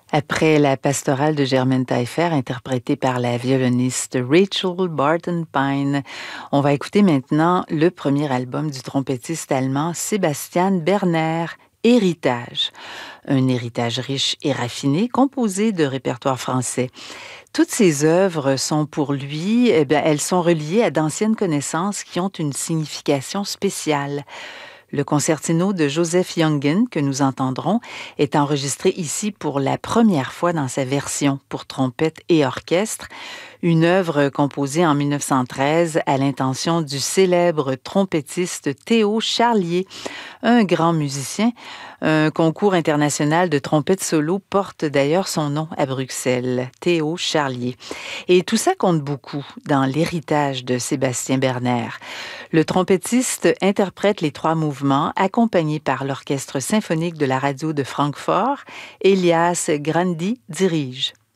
Après la pastorale de Germaine Taillefer, interprétée par la violoniste Rachel Barton-Pine, on va écouter maintenant le premier album du trompettiste allemand Sebastian Berner, Héritage. Un héritage riche et raffiné, composé de répertoires français. Toutes ces œuvres sont pour lui, elles sont reliées à d'anciennes connaissances qui ont une signification spéciale. Le concertino de Joseph Jungen que nous entendrons est enregistré ici pour la première fois dans sa version pour trompette et orchestre, une œuvre composée en 1913 à l'intention du célèbre trompettiste Théo Charlier, un grand musicien. Un concours international de trompette solo porte d'ailleurs son nom à Bruxelles, Théo Charlier. Et tout ça compte beaucoup dans l'héritage de Sébastien Berner. Le trompettiste interprète les 3 mouvements accompagné par l'Orchestre symphonique de la radio de Francfort. Elias Grandi dirige.